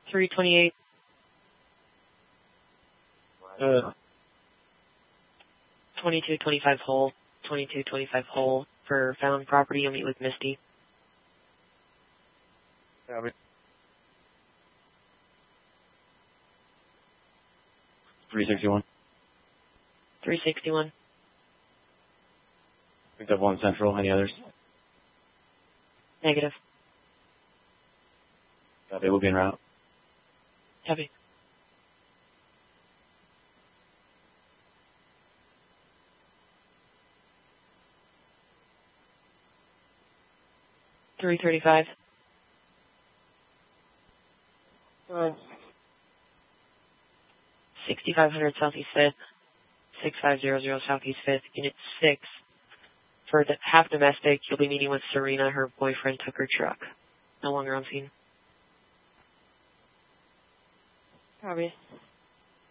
328. 2225 Hole. 2225 Hole. For found property, you'll meet with Misty. Copy. 361. 361. Picked up 1 Central. Any others? Negative. Copy. We'll be en route. Copy. Three 35. 6500 Southeast 5th. 6500 Southeast 5th. Unit 6. For the half domestic, you'll be meeting with Serena. Her boyfriend took her truck. No longer on scene. Copy.